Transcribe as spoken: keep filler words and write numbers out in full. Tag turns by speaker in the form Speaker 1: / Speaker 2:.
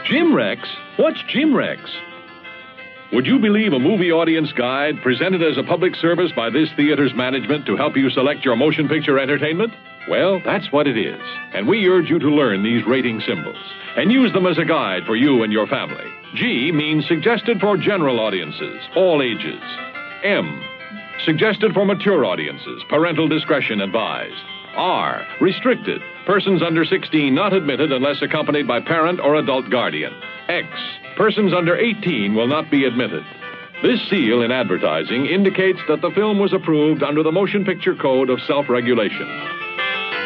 Speaker 1: Jim Rex? What's Jim Rex? Would you believe a movie audience guide presented as a public service by this theater's management to help you select your motion picture entertainment? Well, that's what it is. And we urge you to learn these rating symbols and use them as a guide for you and your family. G means suggested for general audiences, all ages. M, suggested for mature audiences, parental discretion advised. R, restricted, persons under sixteen not admitted unless accompanied by parent or adult guardian. X, persons under eighteen will not be admitted. This seal in advertising indicates that the film was approved under the Motion Picture Code of Self-Regulation.